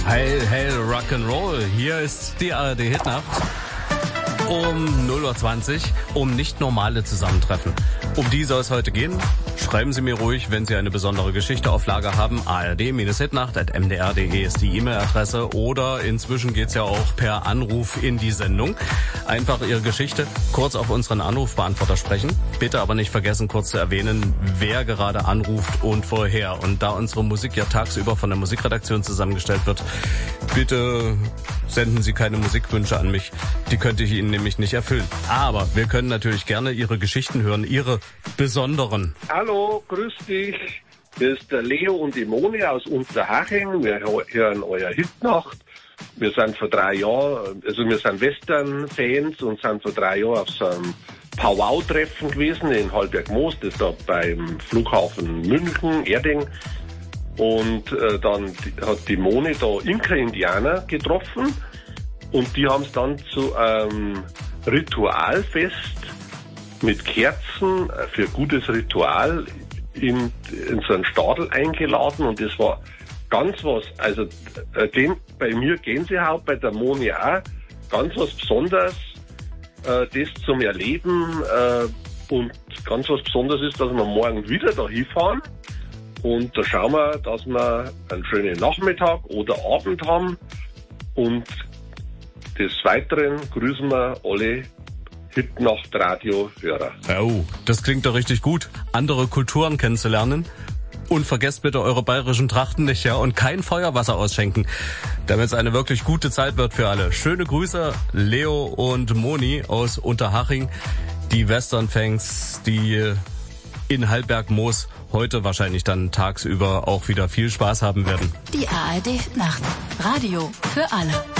Heil, heil, Rock'n'Roll. Hier ist die ARD Hitnacht. Um 0:20 Uhr, um nicht normale Zusammentreffen. Um die soll es heute gehen. Schreiben Sie mir ruhig, wenn Sie eine besondere Geschichte auf Lager haben. ard-hitnacht@mdr.de ist die E-Mail-Adresse. Oder inzwischen geht's ja auch per Anruf in die Sendung. Einfach Ihre Geschichte kurz auf unseren Anrufbeantworter sprechen. Bitte aber nicht vergessen, kurz zu erwähnen, wer gerade anruft und woher. Und da unsere Musik ja tagsüber von der Musikredaktion zusammengestellt wird, bitte senden Sie keine Musikwünsche an mich. Die könnte ich Ihnen nämlich nicht erfüllen. Aber wir können natürlich gerne Ihre Geschichten hören, Ihre besonderen. Hallo, grüß dich. Hier ist der Leo und die Moni aus Unterhaching. Wir hören euer Hitnacht. Wir sind vor 3 Jahren, wir sind Western-Fans und sind vor 3 Jahren auf so einem Powwow-Treffen gewesen in Hallberg-Moos, das da beim Flughafen München, Erding. Und dann hat die Moni da Inka-Indianer getroffen und die haben es dann zu einem Ritualfest mit Kerzen für gutes Ritual in so einen Stadel eingeladen und das war ganz was, also bei mir Gänsehaut, bei der Moni auch, ganz was Besonderes, das zum Erleben und ganz was Besonderes ist, dass wir morgen wieder da hinfahren und da schauen wir, dass wir einen schönen Nachmittag oder Abend haben und des Weiteren grüßen wir alle Hitnacht-Radio-Hörer. Oh, das klingt doch richtig gut, andere Kulturen kennenzulernen. Und vergesst bitte eure bayerischen Trachten nicht, ja, und kein Feuerwasser ausschenken, damit es eine wirklich gute Zeit wird für alle. Schöne Grüße, Leo und Moni aus Unterhaching, die Western-Fans, die in Hallberg-Moos heute wahrscheinlich dann tagsüber auch wieder viel Spaß haben werden. Die ARD Hitnacht. Radio für alle.